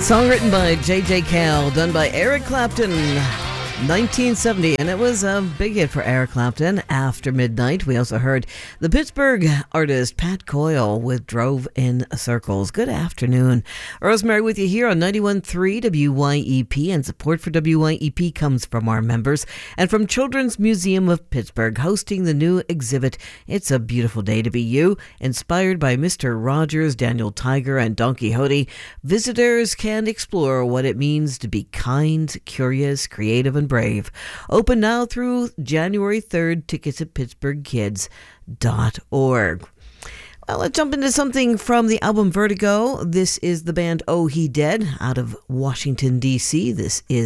Song written by J.J. Cale, done by Eric Clapton, 1970, and it was a big hit for Eric Clapton. After Midnight, we also heard the Pittsburgh artist Pat Coyle with Drove in Circles. Good afternoon. Rosemary with you here on 91.3 WYEP, and support for WYEP comes from our members and from Children's Museum of Pittsburgh, hosting the new exhibit, It's a Beautiful Day to Be You, inspired by Mr. Rogers, Daniel Tiger, and Don Quixote. Visitors can explore what it means to be kind, curious, creative, and brave. Open now through January 3rd. Tickets at pittsburghkids.org. Well, let's jump into something from the album Vertigo. This is the band Oh He Dead out of Washington, D.C. This is